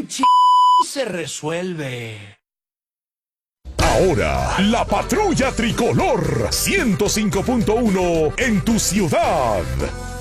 se resuelve. Ahora, la Patrulla Tricolor 105.1 en tu ciudad.